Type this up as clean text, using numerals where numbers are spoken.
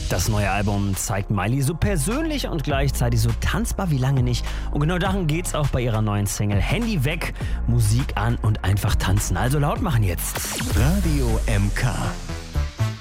Das neue Album zeigt Miley so persönlich und gleichzeitig so tanzbar wie lange nicht. Und genau darum geht's auch bei ihrer neuen Single. Handy weg, Musik an und einfach tanzen. Also laut machen jetzt. Radio MK.